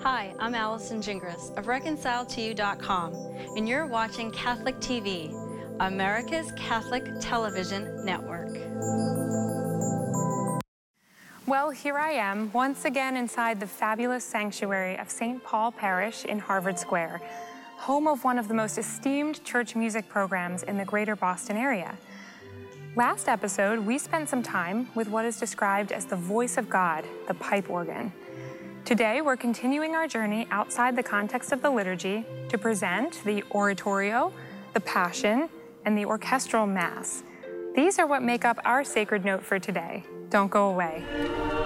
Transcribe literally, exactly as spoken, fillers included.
Hi, I'm Allison Gingras of reconcile to you dot com, and you're watching Catholic T V, America's Catholic Television Network. Well, here I am, once again inside the fabulous sanctuary of Saint Paul Parish in Harvard Square, home of one of the most esteemed church music programs in the greater Boston area. Last episode, we spent some time with what is described as the voice of God, the pipe organ. Today, we're continuing our journey outside the context of the liturgy to present the oratorio, the passion, and the orchestral mass. These are what make up our sacred note for today. Don't go away.